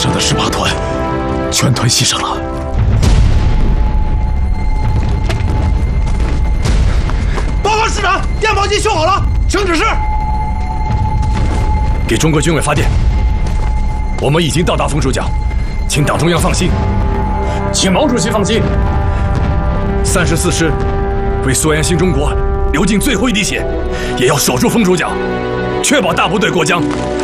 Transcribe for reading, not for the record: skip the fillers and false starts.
上的18团全团牺牲了。 报告师长，电报机修好了，请指示。 给中国军委发电，我们已经到达枫树角，请党中央放心， 请毛主席放心。 34师为苏联新中国流尽最后一滴血，也要守住枫树角，确保大部队过江。